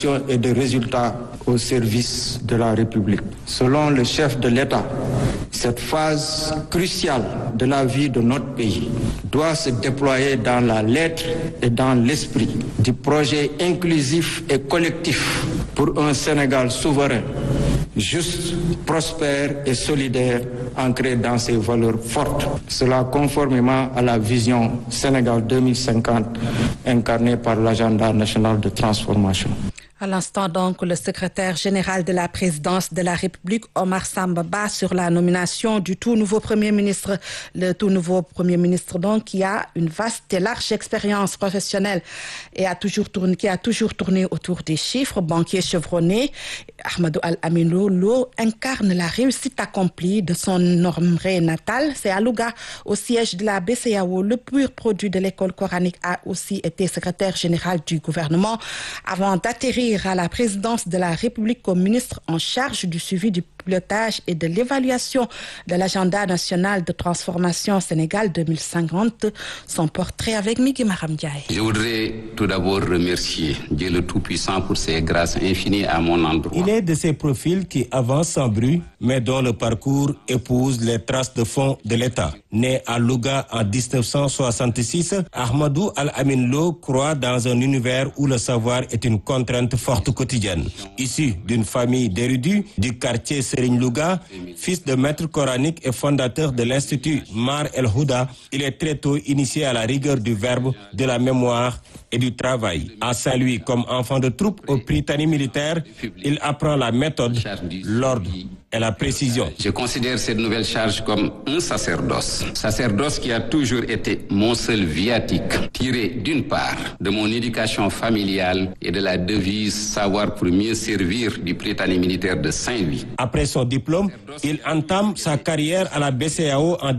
et de résultats au service de la République. Selon le chef de l'État, cette phase cruciale de la vie de notre pays doit se déployer dans la lettre et dans l'esprit du projet inclusif et collectif pour un Sénégal souverain, juste, prospère et solidaire, ancré dans ses valeurs fortes. Cela conformément à la vision Sénégal 2050 incarnée par l'agenda national de transformation. À l'instant donc, le secrétaire général de la présidence de la République, Omar Sambaba, sur la nomination du tout nouveau Premier ministre. Le tout nouveau Premier ministre donc qui a une vaste et large expérience professionnelle et qui a toujours tourné autour des chiffres. Banquier chevronné, Ahmadou Al-Amin Lo incarne la réussite accomplie de son nombré natal. C'est à Louga, au siège de la BCEAO. Le pur produit de l'école coranique a aussi été secrétaire général du gouvernement avant d'atterrir à la présidence de la République comme ministre en charge du suivi du pilotage et de l'évaluation de l'agenda national de transformation Sénégal 2050. Son portrait avec Migui Maram Ndiaye. Je voudrais tout d'abord remercier Dieu le Tout-Puissant pour ses grâces infinies à mon endroit. Il est de ces profils qui avancent sans bruit, mais dont le parcours épouse les traces de fond de l'État. Né à Louga en 1966, Ahmadou Al-Amin Lo croit dans un univers où le savoir est une contrainte forte quotidienne. Issu d'une famille d'érudits du quartier Serigne Louga, fils de maître coranique et fondateur de l'Institut Mar El Houda, il est très tôt initié à la rigueur du verbe, de la mémoire et du travail. À Saint-Louis, comme enfant de troupe au Prytanée militaire, il apprend la méthode, l'ordre et la précision. Je considère cette nouvelle charge comme un sacerdoce. Sacerdoce qui a toujours été mon seul viatique, tiré d'une part de mon éducation familiale et de la devise savoir pour mieux servir du Prytanée militaire de Saint-Louis. Après son diplôme, il entame sa carrière à la BCEAO en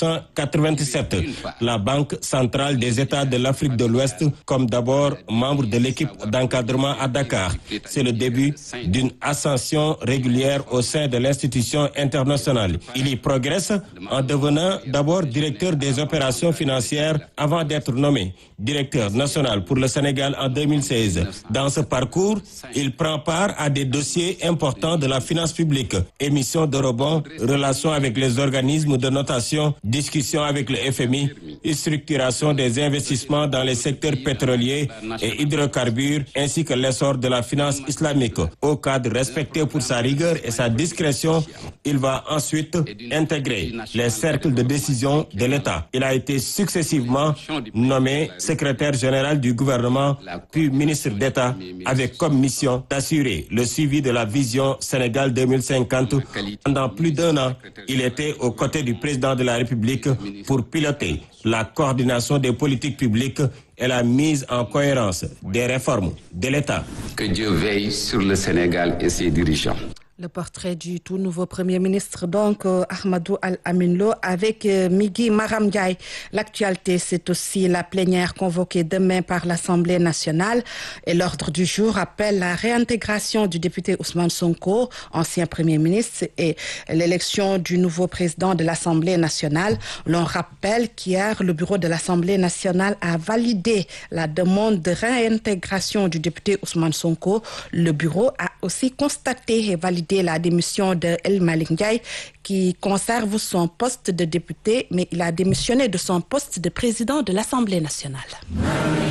1997, la Banque centrale des États de l'Afrique de l'Ouest, comme d'abord membre de l'équipe d'encadrement à Dakar. C'est le début d'une ascension régulière au sein de l'institution internationale. Il y progresse en devenant d'abord directeur des opérations financières avant d'être nommé directeur national pour le Sénégal en 2016. Dans ce parcours, il prend part à des dossiers importants de la finance publique, émission de rebonds, relations avec les organismes de notation, discussions avec le FMI, structuration des investissements dans les secteurs pétroliers et hydrocarbures, ainsi que l'essor de la finance islamique. Au cadre respecté pour sa rigueur et sa discrétion, il va ensuite intégrer les cercles de décision de l'État. Il a été successivement nommé secrétaire général du gouvernement, puis ministre d'État, avec comme mission d'assurer le suivi de la vision Sénégal 2050. Pendant plus d'un an, il était aux côtés du président de la République pour piloter la coordination des politiques publiques et la mise en cohérence des réformes de l'État. Que Dieu veille sur le Sénégal et ses dirigeants. Le portrait du tout nouveau Premier ministre, donc Ahmadou Al-Amin Lo, avec Migui Maram Ndiaye. L'actualité, c'est aussi la plénière convoquée demain par l'Assemblée nationale. Et l'ordre du jour appelle la réintégration du député Ousmane Sonko, ancien Premier ministre, et l'élection du nouveau président de l'Assemblée nationale. L'on rappelle qu'hier, le bureau de l'Assemblée nationale a validé la demande de réintégration du député Ousmane Sonko. Le bureau a aussi constaté et validé la démission de El Malick Ndiaye qui conserve son poste de député, mais il a démissionné de son poste de président de l'Assemblée nationale.